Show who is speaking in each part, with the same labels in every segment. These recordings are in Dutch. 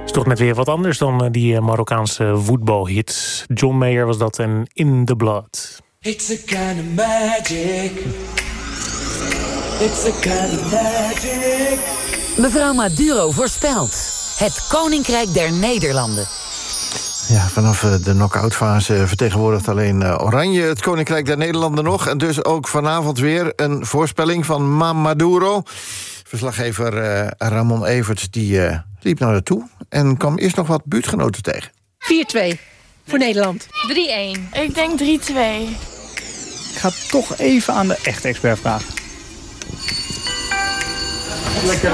Speaker 1: Is toch net weer wat anders dan die Marokkaanse voetbalhit. John Mayer was dat en In the Blood.
Speaker 2: It's a kind of magic. It's a kind of magic.
Speaker 3: Mevrouw Maduro voorspelt. Het Koninkrijk der Nederlanden.
Speaker 4: Ja, vanaf de knock-outfase vertegenwoordigt alleen Oranje het Koninkrijk der Nederlanden nog. En dus ook vanavond weer een voorspelling van Maduro. Verslaggever Ramon Everts die liep naar naartoe en kwam eerst nog wat buurtgenoten tegen.
Speaker 5: 4-2 voor Nederland.
Speaker 6: 3-1. Ik denk 3-2.
Speaker 7: Ik ga toch even aan de echte expert vragen. Lekker.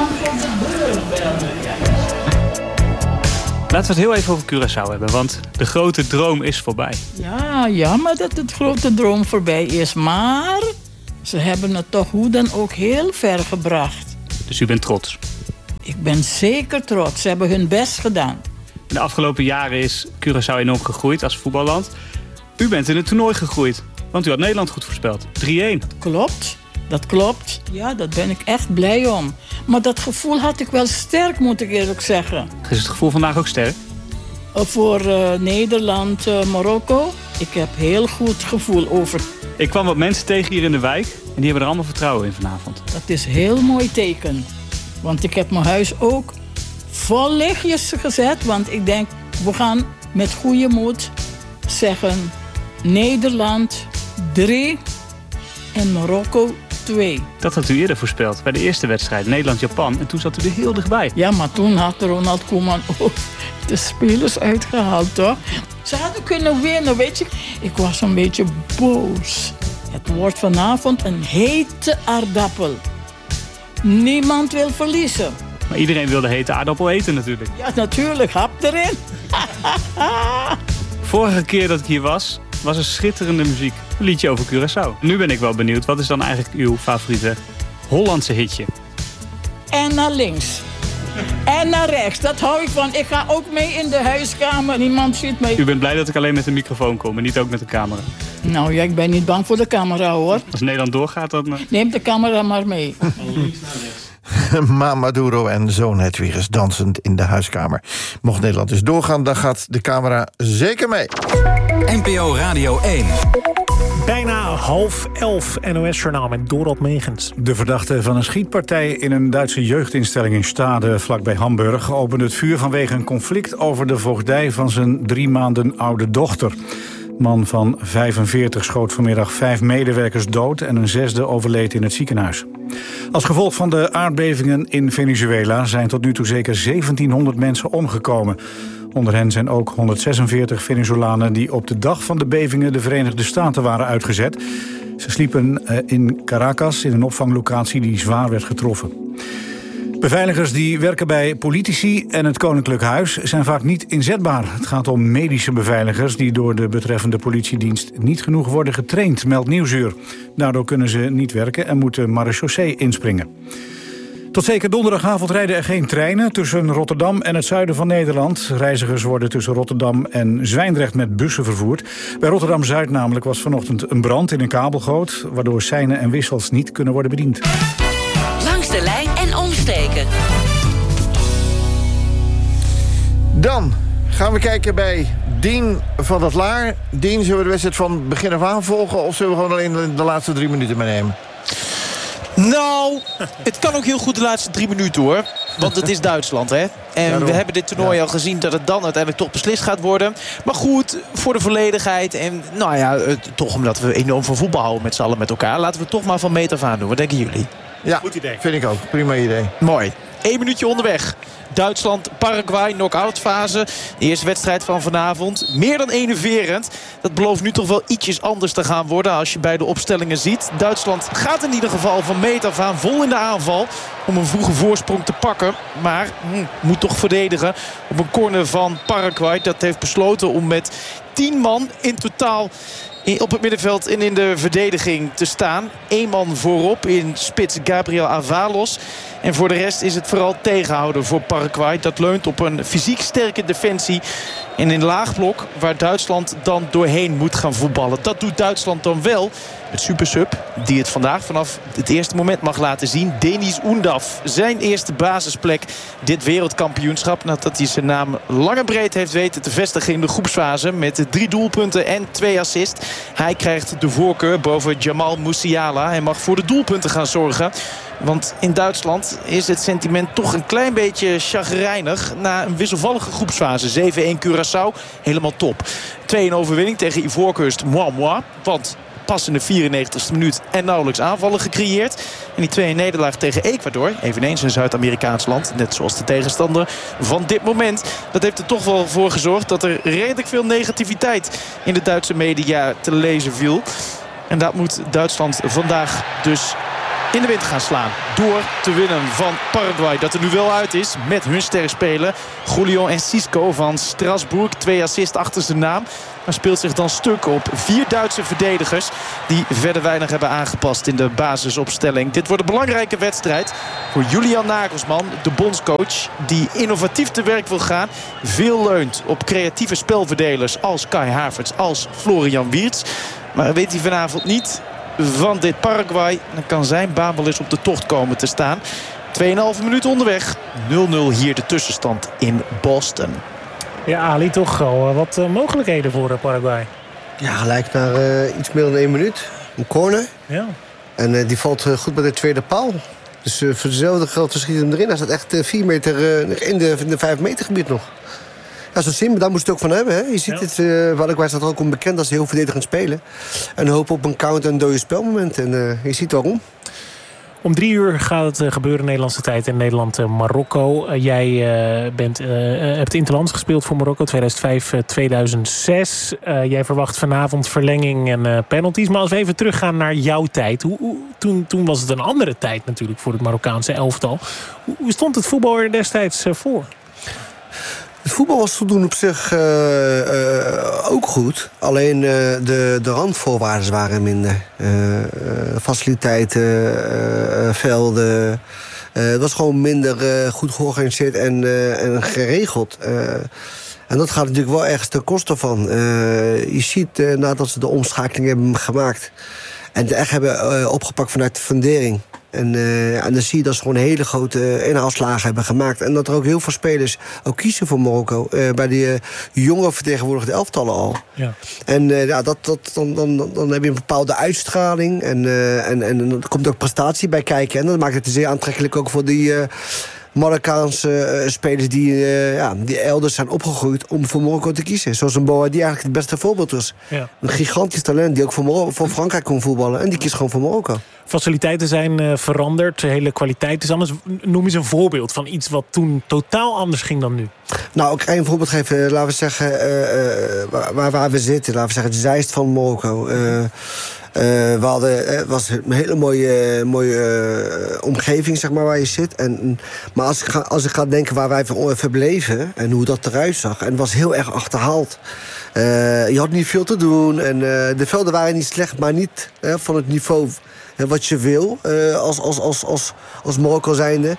Speaker 8: Laten we het heel even over Curaçao hebben, want de grote droom is voorbij.
Speaker 9: Ja, maar dat de grote droom voorbij is. Maar ze hebben het toch hoe dan ook heel ver gebracht.
Speaker 8: Dus u bent trots?
Speaker 9: Ik ben zeker trots. Ze hebben hun best gedaan.
Speaker 8: In de afgelopen jaren is Curaçao enorm gegroeid als voetballand. U bent in het toernooi gegroeid, want u had Nederland goed voorspeld. 3-1.
Speaker 9: Dat klopt. Ja, daar ben ik echt blij om. Maar dat gevoel had ik wel sterk, moet ik eerlijk zeggen.
Speaker 8: Is het gevoel vandaag ook sterk?
Speaker 9: Voor Nederland, Marokko. Ik heb heel goed gevoel over.
Speaker 8: Ik kwam wat mensen tegen hier in de wijk en die hebben er allemaal vertrouwen in vanavond.
Speaker 9: Dat is een heel mooi teken. Want ik heb mijn huis ook vol lichtjes gezet. Want ik denk, we gaan met goede moed zeggen... Nederland 3 en Marokko 2.
Speaker 8: Dat had u eerder voorspeld bij de eerste wedstrijd, Nederland-Japan. En toen zat u er heel dichtbij.
Speaker 9: Ja, maar toen had Ronald Koeman ook de spelers uitgehaald, toch? Ze hadden kunnen winnen, weet je. Ik was een beetje boos. Het wordt vanavond een hete aardappel. Niemand wil verliezen.
Speaker 8: Maar iedereen wil de hete aardappel eten natuurlijk.
Speaker 9: Ja, natuurlijk. Hap erin.
Speaker 8: Vorige keer dat ik hier was er schitterende muziek. Een liedje over Curaçao. Nu ben ik wel benieuwd. Wat is dan eigenlijk uw favoriete Hollandse hitje?
Speaker 9: En naar links. En naar rechts. Dat hou ik van. Ik ga ook mee in de huiskamer. Niemand ziet mij.
Speaker 8: U bent blij dat ik alleen met de microfoon kom en niet ook met de camera?
Speaker 9: Nou ja, ik ben niet bang voor de camera, hoor.
Speaker 8: Als Nederland doorgaat, dan...
Speaker 9: Neem de camera maar mee.
Speaker 8: Van links naar rechts.
Speaker 4: Maduro en zoon Hedwiges dansend in de huiskamer. Mocht Nederland dus doorgaan, dan gaat de camera zeker mee.
Speaker 10: NPO Radio 1.
Speaker 1: Bijna 10:30 NOS-journaal met Dorot Megens.
Speaker 7: De verdachte van een schietpartij in een Duitse jeugdinstelling in Stade, vlakbij Hamburg, opende het vuur vanwege een conflict over de voogdij van zijn 3 maanden oude dochter. Man van 45 schoot vanmiddag 5 medewerkers dood en een 6e overleed in het ziekenhuis. Als gevolg van de aardbevingen in Venezuela zijn tot nu toe zeker 1700 mensen omgekomen. Onder hen zijn ook 146 Venezolanen die op de dag van de bevingen de Verenigde Staten waren uitgezet. Ze sliepen in Caracas in een opvanglocatie die zwaar werd getroffen. Beveiligers die werken bij politici en het Koninklijk Huis zijn vaak niet inzetbaar. Het gaat om medische beveiligers die door de betreffende politiedienst niet genoeg worden getraind, meldt Nieuwsuur. Daardoor kunnen ze niet werken en moeten marechaussee inspringen. Tot zeker donderdagavond rijden er geen treinen tussen Rotterdam en het zuiden van Nederland. Reizigers worden tussen Rotterdam en Zwijndrecht met bussen vervoerd. Bij Rotterdam-Zuid namelijk was vanochtend een brand in een kabelgoot, waardoor seinen en wissels niet kunnen worden bediend.
Speaker 3: Langs de lijn en omstreken.
Speaker 4: Dan gaan we kijken bij Dien van dat Laar. Dien, zullen we de wedstrijd van begin af aan volgen of zullen we gewoon alleen de laatste 3 minuten meenemen?
Speaker 11: Nou, het kan ook heel goed de laatste 3 minuten, hoor. Want het is Duitsland, hè. En we hebben dit toernooi al gezien dat het dan uiteindelijk toch beslist gaat worden. Maar goed, voor de volledigheid. En nou ja, toch omdat we enorm van voetbal houden met z'n allen met elkaar. Laten we het toch maar van meet af aan doen. Wat denken jullie?
Speaker 4: Ja, goed idee. Vind ik ook. Prima idee.
Speaker 11: Mooi. 1 minuutje onderweg. Duitsland, Paraguay, knock-out fase. De eerste wedstrijd van vanavond. Meer dan enerverend. Dat belooft nu toch wel ietsjes anders te gaan worden als je bij de opstellingen ziet. Duitsland gaat in ieder geval van meet af aan vol in de aanval om een vroege voorsprong te pakken. Maar moet toch verdedigen op een corner van Paraguay. Dat heeft besloten om met 10 man in totaal op het middenveld en in de verdediging te staan. 1 man voorop in spits Gabriel Avalos. En voor de rest is het vooral tegenhouden voor Paraguay. Dat leunt op een fysiek sterke defensie. En in laagblok waar Duitsland dan doorheen moet gaan voetballen. Dat doet Duitsland dan wel met supersub. Die het vandaag vanaf het eerste moment mag laten zien. Deniz Undav. Zijn eerste basisplek dit wereldkampioenschap. Nadat hij zijn naam lang en breed heeft weten te vestigen in de groepsfase. Met 3 doelpunten en 2 assists. Hij krijgt de voorkeur boven Jamal Musiala. Hij mag voor de doelpunten gaan zorgen. Want in Duitsland is het sentiment toch een klein beetje chagrijnig. Na een wisselvallige groepsfase. 7-1 Curaçao. Helemaal top. 2-1 overwinning tegen Ivoorkust Moi. Want pas in de 94e minuut en nauwelijks aanvallen gecreëerd. En die 2-1 nederlaag tegen Ecuador. Eveneens een Zuid-Amerikaans land. Net zoals de tegenstander van dit moment. Dat heeft er toch wel voor gezorgd dat er redelijk veel negativiteit in de Duitse media te lezen viel. En dat moet Duitsland vandaag dus in de wind gaan slaan. Door te winnen van Paraguay. Dat er nu wel uit is met hun sterspeler Julián Enciso van Strasbourg. 2 assists achter zijn naam. Maar speelt zich dan stuk op 4 Duitse verdedigers. Die verder weinig hebben aangepast in de basisopstelling. Dit wordt een belangrijke wedstrijd voor Julian Nagelsman. De bondscoach die innovatief te werk wil gaan. Veel leunt op creatieve spelverdelers als Kai Havertz, als Florian Wirtz. Maar weet hij vanavond niet van dit Paraguay. Dan kan zijn baan wel eens op de tocht komen te staan. 2,5 minuten onderweg. 0-0 hier de tussenstand in Boston.
Speaker 1: Ja, Ali, toch al wat mogelijkheden voor Paraguay.
Speaker 6: Ja, lijkt naar iets meer dan 1 minuut. Een corner.
Speaker 1: Ja.
Speaker 6: En die valt goed bij de tweede paal. Dus voor dezelfde geld schiet hem erin. Hij staat echt 4 meter in de 5 meter gebied nog. Ja, zo simpel, daar moest het ook van hebben. Hè. Je ziet het, Paraguay staat er ook onbekend als heel verdedigend spelen. En hopen op een counter en dode spelmoment. En je ziet waarom.
Speaker 1: Om 3 uur gaat het gebeuren, Nederlandse tijd in Nederland-Marokko. Jij hebt interlands gespeeld voor Marokko, 2005-2006. Jij verwacht vanavond verlenging en penalties. Maar als we even teruggaan naar jouw tijd. Toen was het een andere tijd natuurlijk voor het Marokkaanse elftal. Hoe stond het voetbal er destijds voor?
Speaker 6: Het voetbal was toen op zich ook goed. Alleen de randvoorwaarden waren minder. Faciliteiten, velden. Het was gewoon minder goed georganiseerd en geregeld. En dat gaat natuurlijk wel ergens ten koste van. Je ziet nadat ze de omschakeling hebben gemaakt en het echt hebben opgepakt vanuit de fundering. En dan zie je dat ze gewoon hele grote inhaalslagen hebben gemaakt. En dat er ook heel veel spelers ook kiezen voor Marokko. Bij die jonge vertegenwoordigde elftallen al. Ja. En dan heb je een bepaalde uitstraling. En dan komt ook prestatie bij kijken. En dat maakt het zeer aantrekkelijk ook voor die Marokkaanse spelers die elders zijn opgegroeid om voor Marokko te kiezen. Zoals een Boa die eigenlijk het beste voorbeeld was. Ja. Een gigantisch talent die ook voor Frankrijk kon voetballen. En die kiest gewoon voor Marokko. Faciliteiten zijn veranderd, de hele kwaliteit is anders. Noem eens een voorbeeld van iets wat toen totaal anders ging dan nu. Nou, ik ga een voorbeeld geven. Laten we zeggen, waar we zitten. Laten we zeggen, het Zeist van Marokko. We hadden, het was een hele mooie omgeving, zeg maar, waar je zit. Maar als ik ga denken waar wij verbleven en hoe dat eruit zag. En het was heel erg achterhaald. Je had niet veel te doen. En de velden waren niet slecht, maar niet van het niveau wat je wil als Marokko zijnde.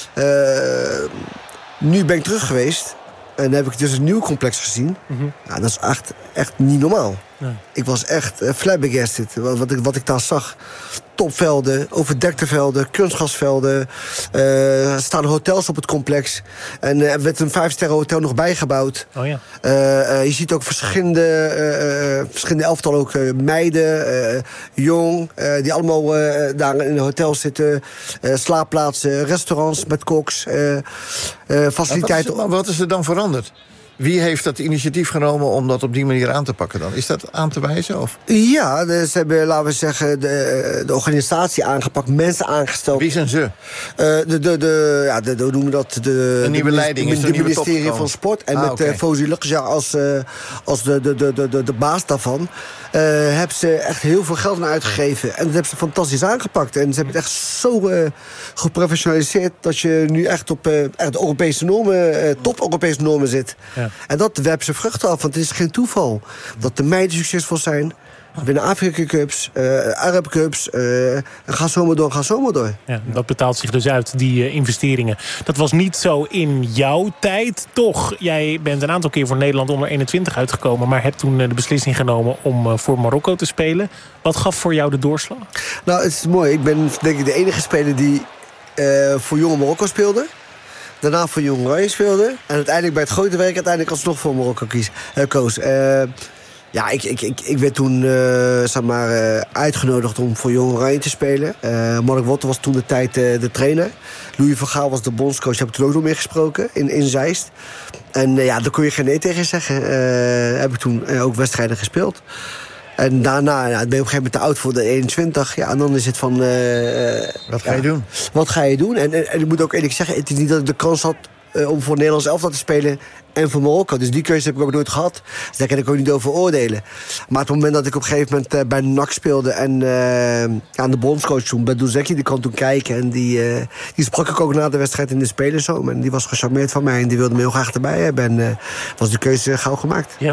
Speaker 6: Nu ben ik terug geweest. En dan heb ik dus een nieuw complex gezien. Mm-hmm. Ja, dat is echt niet normaal. Ja. Ik was echt flabbergasted wat ik daar zag. Topvelden, overdekte velden, kunstgrasvelden. Er staan hotels op het complex. En er werd een 5-sterren hotel nog bijgebouwd. Oh ja. Je ziet ook verschillende elftallen, ook meiden, jong, die allemaal daar in een hotel zitten. Slaapplaatsen, restaurants met koks, faciliteiten. Wat is er dan veranderd? Wie heeft dat initiatief genomen om dat op die manier aan te pakken dan? Is dat aan te wijzen? Of? Ja, ze hebben, laten we zeggen, de organisatie aangepakt, mensen aangesteld. Wie zijn ze? Hoe noemen we dat? Een nieuwe leiding. Het ministerie van Sport. En met Fawzi Lakhdjar als de baas daarvan. Hebben ze echt heel veel geld aan uitgegeven. En dat hebben ze fantastisch aangepakt. En ze hebben het echt zo geprofessionaliseerd dat je nu echt op echt Europese normen, top-Europese normen zit. Ja. En dat werpt ze vruchten af, want het is geen toeval. Dat de meiden succesvol zijn, We winnen Afrika Cups, Arab Cups. Ga zomaar door.
Speaker 1: Ja, dat betaalt zich dus uit, die investeringen. Dat was niet zo in jouw tijd, toch? Jij bent een aantal keer voor Nederland onder 21 uitgekomen, maar hebt toen de beslissing genomen om voor Marokko te spelen. Wat gaf voor jou de doorslag?
Speaker 6: Nou, het is mooi. Ik ben denk ik de enige speler die voor Jong Marokko speelde. Daarna voor Jong Oranje speelde. En uiteindelijk bij het grote werk alsnog voor Marokko koos. Ja, ik werd toen uitgenodigd om voor Jong Oranje te spelen. Mark Wotter was toen de tijd de trainer. Louis van Gaal was de bondscoach. Daar heb ik toen ook nog mee gesproken in Zeist. En daar kon je geen nee tegen zeggen. Heb ik toen ook wedstrijden gespeeld. En daarna ben je op een gegeven moment te oud voor de 21. Ja, en dan is het van...
Speaker 4: Wat ga je doen?
Speaker 6: Wat ga je doen? En ik moet ook eerlijk zeggen, het is niet dat ik de kans had om voor Nederlands elftal te spelen en voor Marokko. Dus die keuze heb ik ook nooit gehad. Dus daar kan ik ook niet over oordelen. Maar op het moment dat ik op een gegeven moment bij NAC speelde en aan de bondscoach toen, bij Doezeki, die kon toen kijken. En die sprak ik ook na de wedstrijd in de Spelerzoom. En die was gecharmeerd van mij en die wilde me heel graag erbij hebben. En was die keuze gauw gemaakt.
Speaker 1: Ja.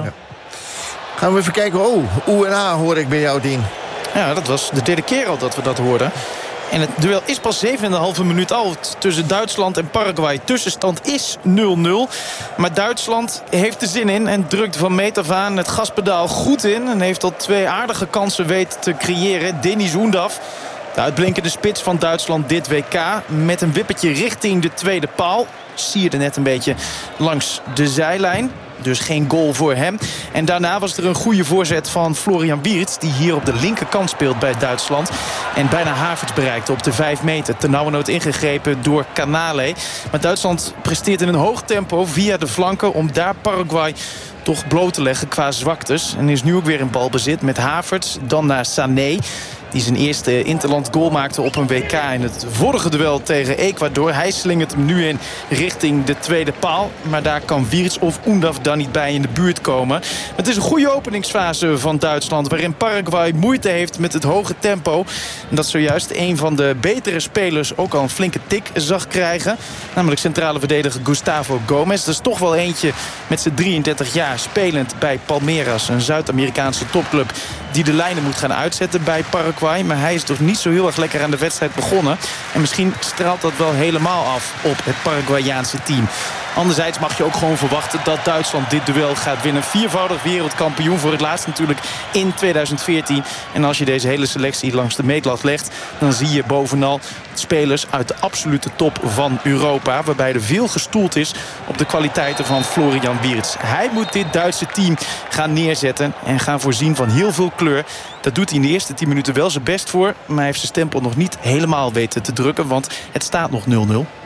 Speaker 4: Gaan we even kijken. UNA hoor ik bij jou, Dien.
Speaker 11: Ja, dat was de derde keer al dat we dat hoorden. En het duel is pas 7,5 minuut oud tussen Duitsland en Paraguay. Tussenstand is 0-0. Maar Duitsland heeft er zin in en drukt van meet af aan het gaspedaal goed in. En heeft al 2 aardige kansen weten te creëren. Denis Undav, de uitblinkende spits van Duitsland dit WK, met een wippertje richting de tweede paal. Sierde net een beetje langs de zijlijn. Dus geen goal voor hem. En daarna was er een goede voorzet van Florian Wirtz, die hier op de linkerkant speelt bij Duitsland. En bijna Havertz bereikte op de 5 meter. Ternauwernood ingegrepen door Canale. Maar Duitsland presteert in een hoog tempo via de flanken om daar Paraguay toch bloot te leggen qua zwaktes. En is nu ook weer in balbezit met Havertz. Dan naar Sané, die zijn eerste interland goal maakte op een WK in het vorige duel tegen Ecuador. Hij slingert hem nu in richting de tweede paal. Maar daar kan Wirtz of Undav dan niet bij in de buurt komen. Het is een goede openingsfase van Duitsland, waarin Paraguay moeite heeft met het hoge tempo. En dat zojuist een van de betere spelers ook al een flinke tik zag krijgen. Namelijk centrale verdediger Gustavo Gomez. Dat is toch wel eentje met zijn 33 jaar spelend bij Palmeiras, een Zuid-Amerikaanse topclub die de lijnen moet gaan uitzetten bij Paraguay. Maar hij is toch niet zo heel erg lekker aan de wedstrijd begonnen. En misschien straalt dat wel helemaal af op het Paraguayaanse team. Anderzijds mag je ook gewoon verwachten dat Duitsland dit duel gaat winnen. 4-voudig wereldkampioen, voor het laatst natuurlijk in 2014. En als je deze hele selectie langs de meetlat legt, dan zie je bovenal spelers uit de absolute top van Europa, waarbij er veel gestoeld is op de kwaliteiten van Florian Wirtz. Hij moet dit Duitse team gaan neerzetten en gaan voorzien van heel veel kleur. Dat doet hij in de eerste 10 minuten wel zijn best voor, maar hij heeft zijn stempel nog niet helemaal weten te drukken, want het staat nog 0-0.